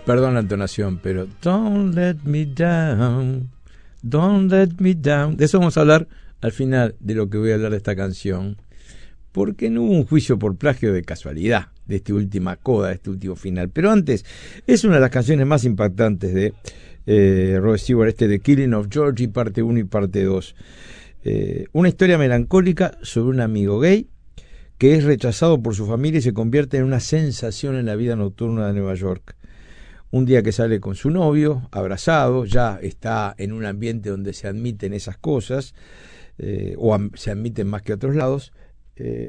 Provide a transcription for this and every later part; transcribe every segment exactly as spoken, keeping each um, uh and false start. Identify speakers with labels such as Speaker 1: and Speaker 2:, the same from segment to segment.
Speaker 1: Perdón la entonación, pero don't let me down, don't let me down. De eso vamos a hablar al final de lo que voy a hablar de esta canción, porque no hubo un juicio por plagio de casualidad de esta última coda, de este último final. Pero antes, es una de las canciones más impactantes de eh, Rod Stewart, este de Killing of Georgie, parte uno y parte dos. Eh, una historia melancólica sobre un amigo gay que es rechazado por su familia y se convierte en una sensación en la vida nocturna de Nueva York. Un día que sale con su novio, abrazado, ya está en un ambiente donde se admiten esas cosas, eh, o am- se admiten más que otros lados, eh,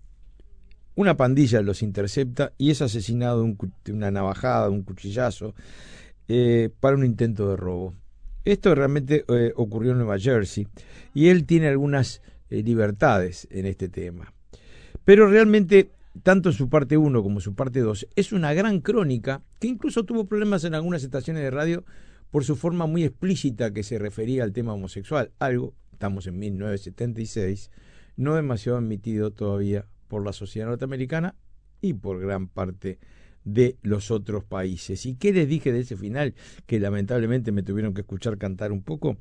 Speaker 1: una pandilla los intercepta y es asesinado de, un cu- de una navajada, un cuchillazo, eh, para un intento de robo. Esto realmente eh, ocurrió en Nueva Jersey y él tiene algunas eh, libertades en este tema. Pero realmente, tanto en su parte uno como en su parte dos, es una gran crónica que incluso tuvo problemas en algunas estaciones de radio por su forma muy explícita que se refería al tema homosexual. Algo, estamos en mil novecientos setenta y seis, no demasiado admitido todavía por la sociedad norteamericana y por gran parte de los otros países. ¿Y qué les dije de ese final? Que lamentablemente me tuvieron que escuchar cantar un poco.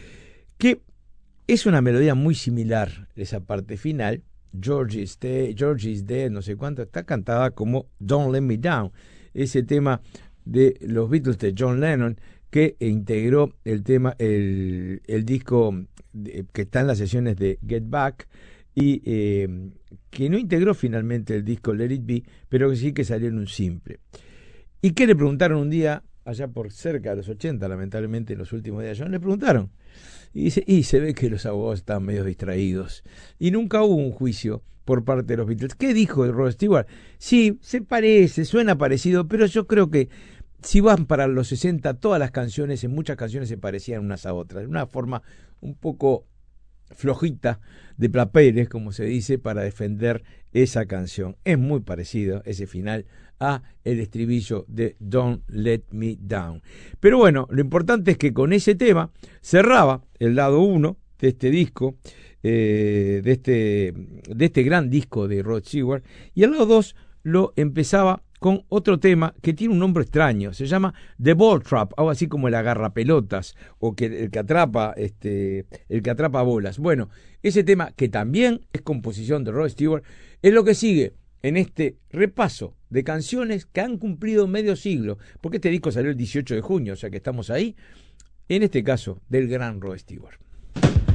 Speaker 1: Que es una melodía muy similar, esa parte final. Georgie is dead, Georgie is dead, no sé cuánto, está cantada como Don't Let Me Down, ese tema de los Beatles de John Lennon, que integró el tema, el, el disco de, que está en las sesiones de Get Back, y eh, que no integró finalmente el disco Let It Be, pero que sí que salió en un simple. ¿Y qué le preguntaron un día, allá por cerca de los ochenta, lamentablemente en los últimos días, le preguntaron? Y dice, y se ve que los abogados estaban medio distraídos. Y nunca hubo un juicio por parte de los Beatles. ¿Qué dijo el Rod Stewart? Sí, se parece, suena parecido, pero yo creo que si van para los sesenta, todas las canciones, en muchas canciones se parecían unas a otras. De una forma un poco flojita de papeles, como se dice, para defender esa canción. Es muy parecido ese final a el estribillo de Don't Let Me Down. Pero bueno, lo importante es que con ese tema cerraba el lado uno de este disco, eh, de, este, de este gran disco de Rod Stewart, y el lado dos lo empezaba con otro tema que tiene un nombre extraño, se llama The Ball Trap, algo así como el agarrapelotas, o que el que atrapa, este, el que atrapa bolas. Bueno, ese tema, que también es composición de Rod Stewart, es lo que sigue en este repaso de canciones que han cumplido medio siglo, porque este disco salió el dieciocho de junio, o sea que estamos ahí, en este caso, del gran Rod Stewart.